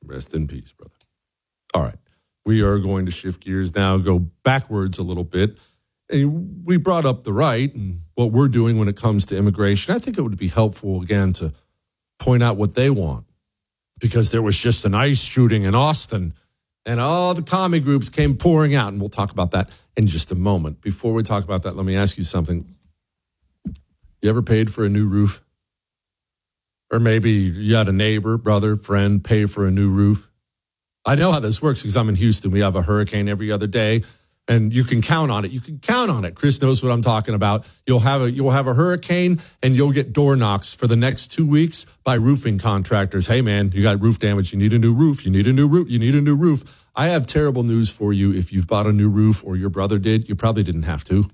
Rest in peace, brother. All right. We are going to shift gears now, go backwards a little bit. And we brought up the right and what we're doing when it comes to immigration. I think it would be helpful, again, to point out what they want. Because there was just an ICE shooting in Austin, and all the commie groups came pouring out. And we'll talk about that in just a moment. Before we talk about that, let me ask you something. You ever paid for a new roof? Or maybe you had a neighbor, brother, friend pay for a new roof? I know how this works because I'm in Houston. We have a hurricane every other day, and you can count on it. You can count on it. Chris knows what I'm talking about. You'll have a hurricane, and you'll get door knocks for the next 2 weeks by roofing contractors. Hey, man, you got roof damage. You need a new roof. You need a new roof. You need a new roof. I have terrible news for you. If you've bought a new roof or your brother did, you probably didn't have to.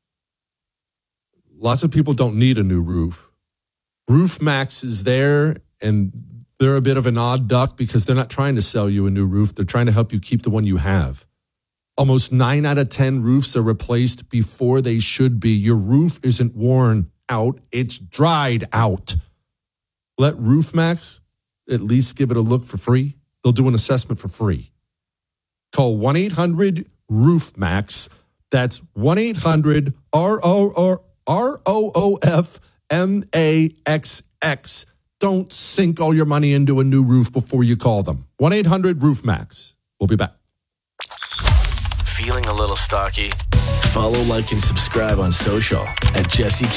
Lots of people don't need a new roof. Roof Max is there, and they're a bit of an odd duck because they're not trying to sell you a new roof. They're trying to help you keep the one you have. Almost 9 out of 10 roofs are replaced before they should be. Your roof isn't worn out. It's dried out. Let Roof Max at least give it a look for free. They'll do an assessment for free. Call 1-800-ROOF-MAX. That's 1-800-ROOF-MAXX. Don't sink all your money into a new roof before you call them. 1-800-ROOF-MAX. We'll be back. Feeling a little stocky? Follow, like, and subscribe on social at Jesse